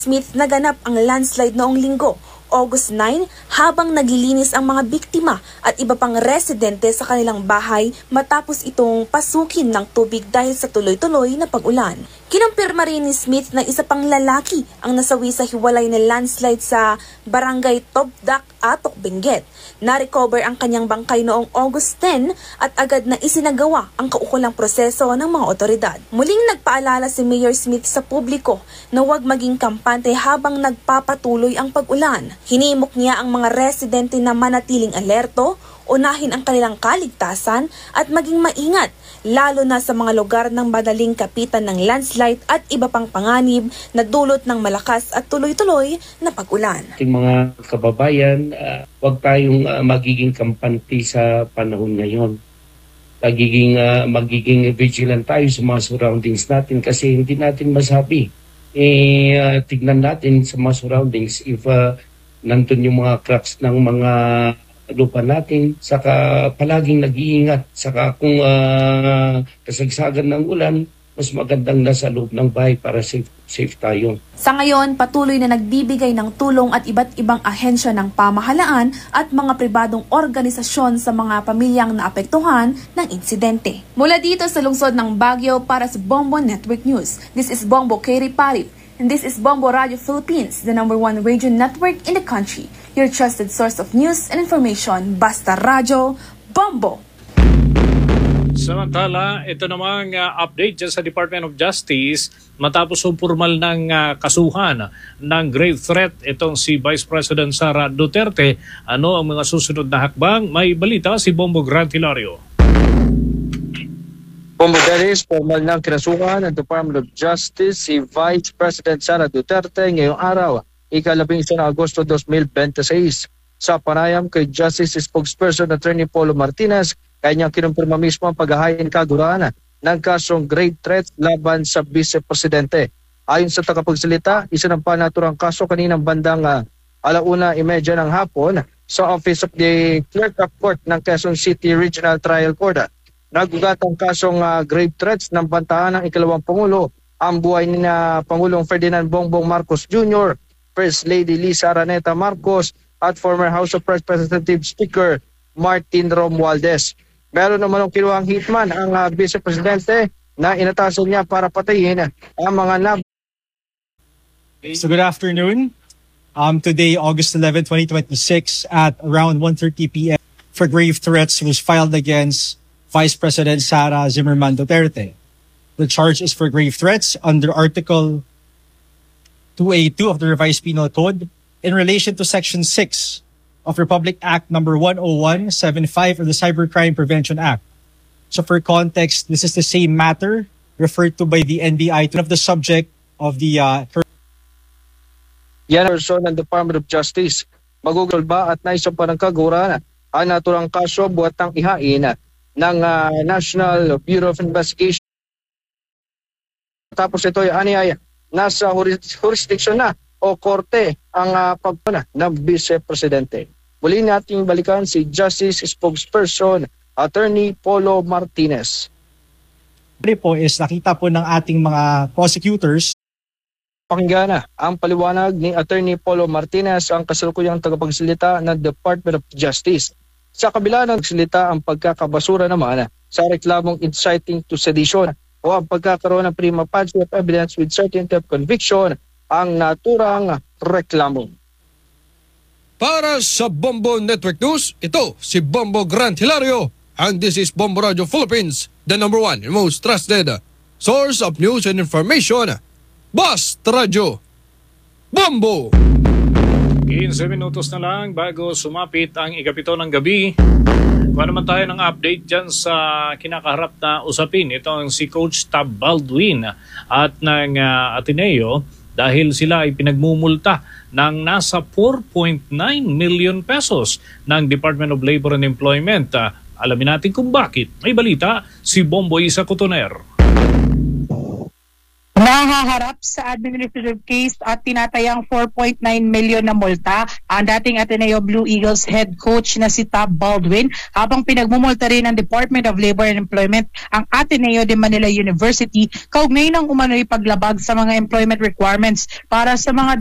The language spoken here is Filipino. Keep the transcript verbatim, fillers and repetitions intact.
Smith naganap ang landslide noong linggo, August nine, habang naglilinis ang mga biktima at iba pang residente sa kanilang bahay matapos itong pasukin ng tubig dahil sa tuloy-tuloy na pag-ulan. Kinumpirma rin ni Smith na isa pang lalaki ang nasawi sa hiwalay na landslide sa Barangay Tobdak, Atok, Benguet. Na-recover ang kanyang bangkay noong August ten at agad na isinagawa ang kaukulang proseso ng mga otoridad. Muling nagpaalala si Mayor Smith sa publiko na huwag maging kampante habang nagpapatuloy ang pag-ulan. Hinimok niya ang mga residente na manatiling alerto, unahin ang kanilang kaligtasan at maging maingat, lalo na sa mga lugar ng madaling kapitan ng landslide at iba pang panganib na dulot ng malakas at tuloy-tuloy na pag-ulan. Ating mga kababayan, uh, huwag tayong uh, magiging kampante sa panahon ngayon. Magiging, uh, magiging vigilant tayo sa mga surroundings natin kasi hindi natin masabi. Eh, uh, tignan natin sa mga surroundings if uh, nandun yung mga cracks ng mga lupa natin, saka palaging nag-iingat, saka kung uh, kasagsagan ng ulan, mas magandang nasa loob ng bahay para safe, safe tayo. Sa ngayon, patuloy na nagbibigay ng tulong at iba't ibang ahensya ng pamahalaan at mga pribadong organisasyon sa mga pamilyang naapektuhan ng insidente. Mula dito sa lungsod ng Baguio para sa Bombo Network News, this is Bombo Katie Parip. And this is Bombo Radio Philippines, the number one radio network in the country. Your trusted source of news and information. Basta Radio, Bombo! Samantala, ito namang uh, update dyan sa Department of Justice matapos ang formal ng uh, kasuhan ng grave threat itong si Vice President Sara Duterte. Ano ang mga susunod na hakbang? May balita si Bombo Grant Hilario. Bombo Dennis, formal ng kinasuhan ng Department of Justice si Vice President Sara Duterte ngayong araw, ikalabing isa ng Agosto two thousand twenty-six. Sa panayam kay Justice Spokesperson Attorney Polo Martinez, kanyang kinumpirma mismo ang paghahain kaguraan ng kasong grave threat laban sa Vice Presidente. Ayon sa tagapagsalita, isa ng panaturang kaso kaninang bandang uh, alauna imedya ng hapon sa Office of the Clerk of Court ng Quezon City Regional Trial Court. Nagugat ang kasong uh, grave threats ng bantahan ng ikalawang Pangulo, ang buhay ni na Pangulong Ferdinand Bongbong Marcos Junior, First Lady Lisa Araneta Marcos at former House of Representatives Speaker Martin Romualdez. Meron naman ang kinuhang hitman ang uh, Vice Presidente na inatasan niya para patayin ang mga nab... So good afternoon. Um, today, August eleventh, twenty twenty-six at around one thirty p m for grave threats was filed against Vice President Sara Zimmerman Duterte. The charge is for grave threats under Article two eighty-two of the Revised Penal Code in relation to Section six of Republic Act number one oh one seventy-five of the Cybercrime Prevention Act. So for context, this is the same matter referred to by the N B I of the subject of the uh, Yan ang person ng Department of Justice. Magugol ba at naisang pa ng kagura ang naturang kaso buhat ng ihain ng uh, National Bureau of Investigation. Tapos ito ay nasa jurisdiction na o korte ang uh, pagpana ng Vice Presidente. Muli nating balikan si Justice Spokesperson Attorney Polo Martinez. Ito po is nakita po ng ating mga prosecutors. Pakinggan na ang paliwanag ni Attorney Polo Martinez, ang kasalukuyang tagapagsalita ng Department of Justice. Sa kabila ng salita ang pagkakabasura naman sa reklamong inciting to sedition o ang pagkakaroon ng prima facie of evidence with certainty of conviction ang naturang reklamo. Para sa Bombo Network News, ito si Bombo Grant Hilario and this is Bombo Radio Philippines, the number one and most trusted source of news and information. Basta Radio Bombo! fifteen minutos na lang bago sumapit ang ikapito ng gabi. Kuha naman tayo ng update dyan sa kinakaharap na usapin. Ito ang si Coach Tab Baldwin at ng uh, Ateneo dahil sila ay pinagmumulta ng nasa four point nine million pesos ng Department of Labor and Employment. Uh, alamin natin kung bakit. May balita si Bombo Isa Cotoner. Na Nahaharap sa administrative case at tinatayang four point nine million na multa ang dating Ateneo Blue Eagles head coach na si Tab Baldwin, habang pinagmumulta rin ng Department of Labor and Employment ang Ateneo de Manila University kaugnay ng umano'y paglabag sa mga employment requirements para sa mga